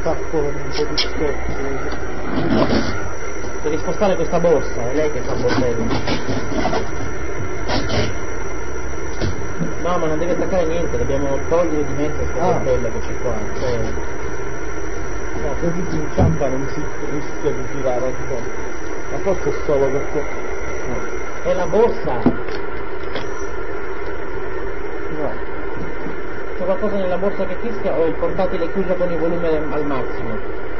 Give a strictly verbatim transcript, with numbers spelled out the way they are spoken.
fatto un po' di sforzo. Devi spostare questa borsa, è lei che fa bordello. No, ma non devi attaccare niente, dobbiamo togliere di mezzo questa Ah. bordello che c'è qua. Cioè... No, così si inciampa non si rischia di tirare addosso. Ma forse è solo perché... No. È la borsa! No. C'è qualcosa nella borsa che fischia o il portatile chiuso con il volume al massimo?